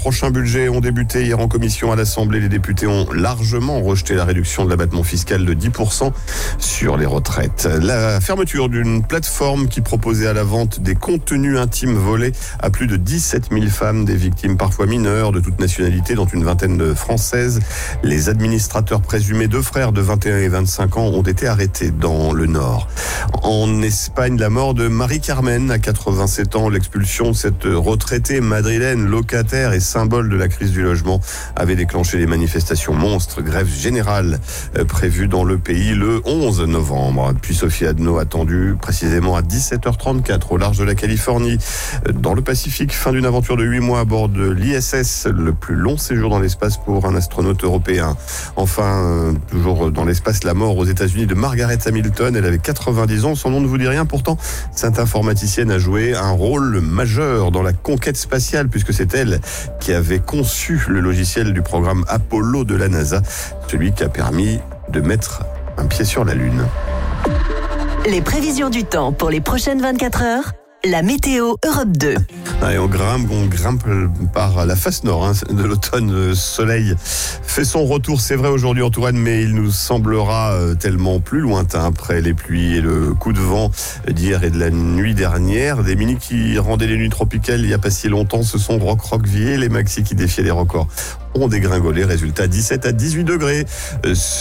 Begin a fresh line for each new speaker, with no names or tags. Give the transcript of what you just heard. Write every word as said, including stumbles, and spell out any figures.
prochains budgets ont débuté hier en commission à l'Assemblée. Les députés ont largement rejeté la réduction de l'abattement fiscal de dix pour cent sur les retraites. La fermeture d'une plateforme qui proposait à la vente des contenus intimes volés à plus de dix-sept mille femmes, des victimes parfois mineures de toute nationalité, dont une vingtaine de françaises. Les administrateurs présumés, deux frères de vingt et un et vingt-cinq ans, ont été arrêtés dans le Nord. En Espagne, la mort de Marie-Carmen à quatre-vingt-sept ans, l'expulsion de cette retraitée madrilène, locataire et symbole de la crise du logement, avait déclenché des manifestations monstres, grève générale prévue dans le pays le onze novembre. Puis Sophie Adno attendue précisément à dix-sept heures trente-quatre au large de la Californie, dans le Pacifique. Fin d'une aventure de huit mois à bord de l'I S S, le plus long séjour dans l'espace pour un astronaute européen. Enfin, toujours dans l'espace, la mort aux États-Unis de Margaret Hamilton. Elle avait quatre-vingt-dix ans. Son nom ne vous dit rien. Pourtant, cette informaticienne a joué un rôle majeur dans la conquête spatiale, puisque c'est elle qui avait conçu le logiciel du programme Apollo de la NASA, celui qui a permis de mettre un pied sur la Lune.
Les prévisions du temps pour les prochaines vingt-quatre heures, la météo Europe deux.
Allez, on grimpe, on grimpe par la face nord hein, de l'automne. Le soleil fait son retour, c'est vrai, aujourd'hui en Touraine, mais il nous semblera tellement plus lointain après les pluies et le coup de vent d'hier et de la nuit dernière. Des mini qui rendaient les nuits tropicales il n'y a pas si longtemps, ce sont roc-roc-vier. Les maxi qui défiaient les records ont dégringolé. Résultat, dix-sept à dix-huit degrés.